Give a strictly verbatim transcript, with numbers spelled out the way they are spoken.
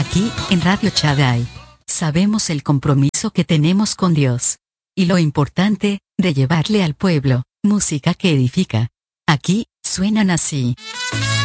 Aquí, en Radio Shaddai, sabemos el compromiso que tenemos con Dios. Y lo importante, de llevarle al pueblo, música que edifica. Aquí, suenan así.